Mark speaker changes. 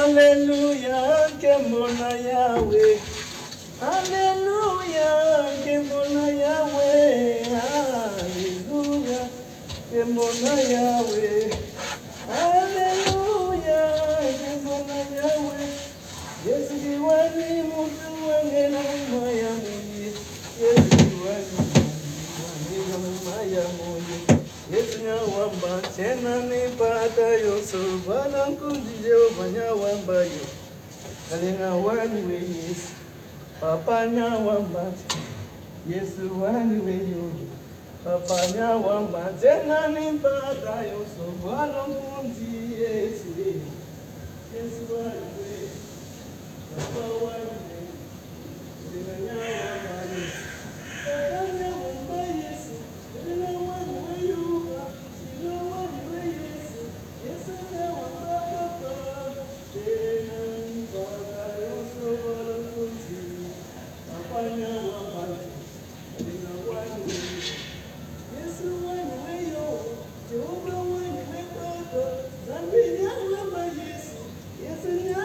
Speaker 1: Hallelujah, Kemona Yahweh. Hallelujah, Kemona Yahweh. Hallelujah, Kemona Yahweh. Hallelujah, Kemona Yahweh. Yes, you are the Mutu and Maya Moye. Yes, you are the Maya Moye. Yes, Wamba, Chenani Pata, Yosu, Balankundi, Banya Wamba, you. Kalina one way is Papa Wamba. Yes, one way you. Papa Wamba, Chenani Pata, Yosu, Balankundi, yes, yes, one way. Papa one way.